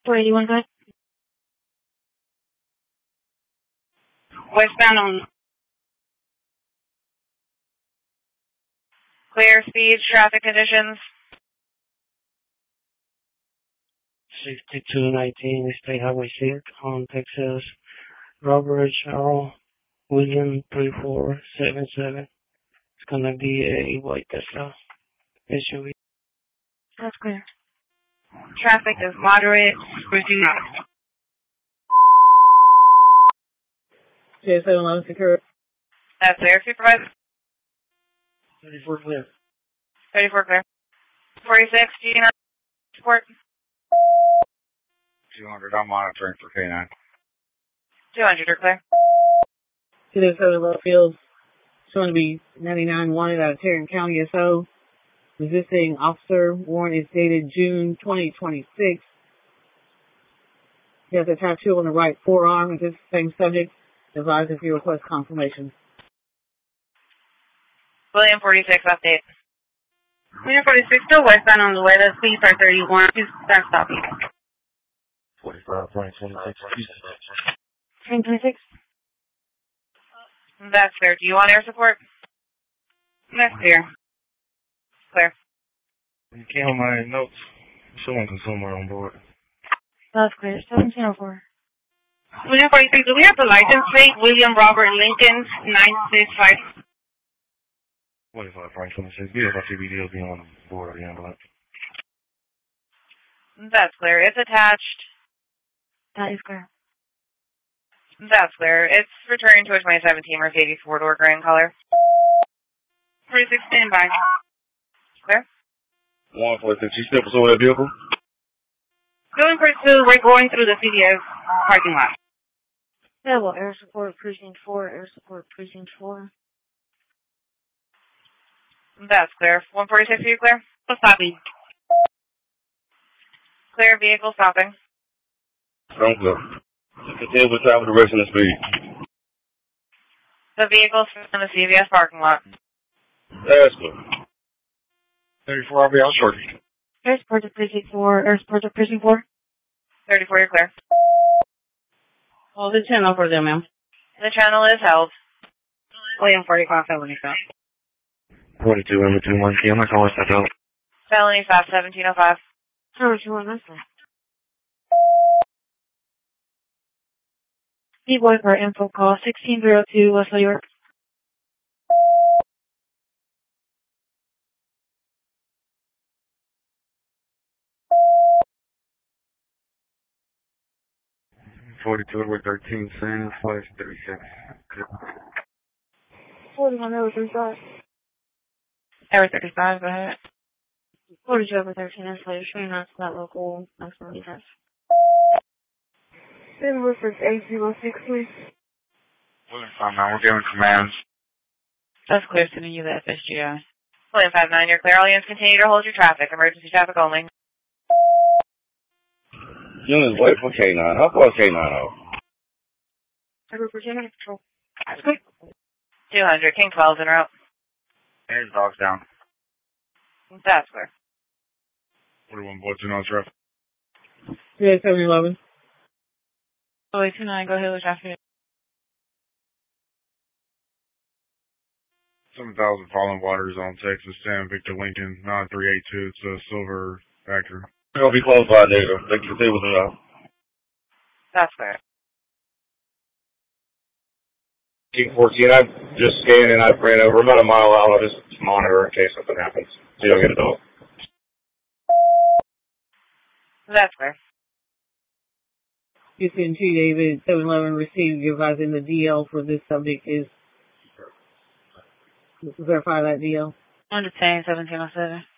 481, go ahead. Westbound on clear speeds, traffic conditions. 6219 State Highway 6 on Texas. Robert Charles William 3477. It's gonna be a white Tesla SUV. That's clear. Traffic is moderate. Proceed. J711 secure. That's clear. Supervisor. 34 clear. 34 clear. 46, do you not support? 200, I'm monitoring for K9. 200 are clear. 287 Love Fields. Showing to be 99 wanted out of Tarrant County SO. Resisting officer. Warrant is dated June 2026. He has a tattoo on the right forearm. Is this the same subject? Advise if you request confirmation. William 46, update. William 46, still westbound on the way. The speeds are 31. Please start stopping. 45, Frank 26. Train 26. That's clear. Do you want air support? That's clear. Clear. You can't on my notes. Someone consumer on board. That's clear. 1704. William 46, do we have the license plate? William Robert Lincoln 965. 45, Frank 26. BFI CBD will be on board of the ambulance. That's clear. It's attached. That is clear. That's clear. It's returning to a 2017 Mercedes 4-door gray in color. 46, stand by. Clear? 146, you still pursuing that vehicle? William 42, we're going through the CDS parking lot. Yeah, well, air support precinct 4, air support precinct 4. That's clear. 146, are you clear? Stopping. Clear, vehicle stopping. Don't go. Continue with travel direction and speed. The vehicle's in the CVS parking lot. That's good. 34, I'll be out shortly. Air support to precinct 4, air support to precinct 4. 34, you're clear. Hold the channel for them, ma'am. The channel is held. William 45, felony stop. 42, M2 Monkey. I'm not calling that out. Felony stop, 1705. How much you want this one? D-Boy for info call 1602 West New York. We're 13, San Flash 37. 41 over 35. Over 35, go ahead. 42 over 13 is later. Showing that's that local maximum defense. Then reference 806, please. William 59, we're giving commands. That's clear, sending you the FSGI. William 59, you're clear. All units continue to hold your traffic. Emergency traffic only. Units wait for K9. How far is K9 out? Ever Virginia Patrol. 200, King 12's en route. Hands dogs down. That's clear. 41 boys in on traffic. J711. Oh, 29, go ahead with traffic. 7,000 Fallen Waters on Texas 10, Victor Lincoln 9382. It's a silver factor. We're going to be close by, nigga. They can stay with me out. That's clear. King 14, I just scanned and I ran over about a mile out. I'll just monitor in case something happens. So you'll get a dog. That's clear. Houston 2 David 711 received advising the DL for this subject is verify that DL. Understand 1707.